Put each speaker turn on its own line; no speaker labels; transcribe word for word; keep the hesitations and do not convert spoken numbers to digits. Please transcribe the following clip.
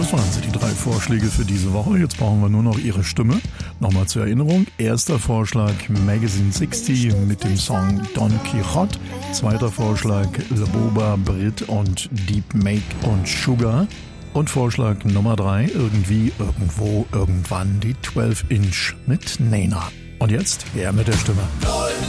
Das waren sie, die drei Vorschläge für diese Woche. Jetzt brauchen wir nur noch Ihre Stimme. Nochmal zur Erinnerung. Erster Vorschlag Magazine sechzig mit dem Song Don Quixote. Zweiter Vorschlag Le Boba, Brit und Deep Make und Sugar. Und Vorschlag Nummer drei, irgendwie, irgendwo, irgendwann die zwölf Inch mit Nena. Und jetzt, her mit der Stimme.